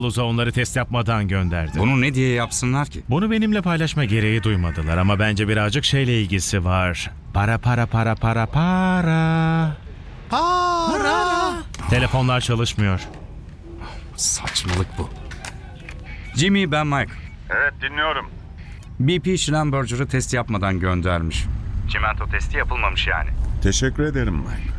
Luza onları test yapmadan gönderdi. Bunu ne diye yapsınlar ki? Bunu benimle paylaşma gereği duymadılar ama bence birazcık şeyle ilgisi var. Para. Telefonlar çalışmıyor. Saçmalık bu. Jimmy, ben Mike. Evet, dinliyorum. BP Schlumberger'ı test yapmadan göndermiş. Çimento testi yapılmamış yani. Teşekkür ederim Mike.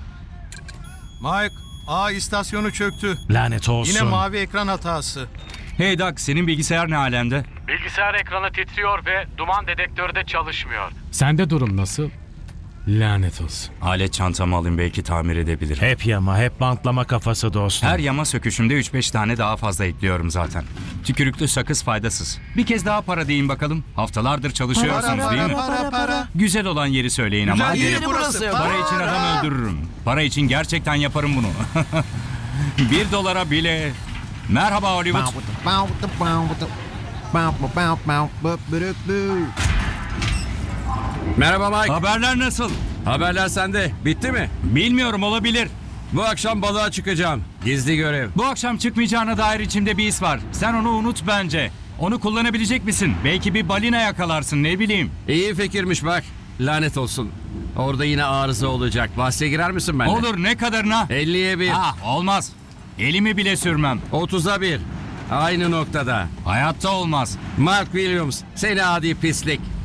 Mike, istasyonu çöktü. Lanet olsun. Yine mavi ekran hatası. Hey Doug, senin bilgisayar ne alemde? Bilgisayar ekranı titriyor ve duman dedektörü de çalışmıyor. Sende durum nasıl? Lanet olsun. Alet çantamı alayım, belki tamir edebilirim. Hep yama, hep bantlama kafası dostum. Her yama söküşümde 3-5 tane daha fazla ekliyorum zaten. Tükürüklü sakız faydasız. Bir kez daha para deyin bakalım. Haftalardır çalışıyorsunuz değil mi? Para. Güzel olan yeri söyleyin ama. Güzel Hadi. yeri burası. Para için adam öldürürüm. Para için gerçekten yaparım bunu. $1 bile. Merhaba Hollywood. Merhaba Mike. Haberler nasıl? Haberler sende. Bitti mi? Bilmiyorum, olabilir. Bu akşam balığa çıkacağım. Gizli görev. Bu akşam çıkmayacağına dair içimde bir his var. Sen onu unut bence. Onu kullanabilecek misin? Belki bir balina yakalarsın, ne bileyim. İyi fikirmiş bak. Lanet olsun. Orada yine arıza olacak. Bahse girer misin benimle? Olur, ne kadarına? 50'ye 1. Olmaz. Elimi bile sürmem. 30'a 1. Aynı noktada. Hayatta olmaz. Mark Williams. Seni adi pislik.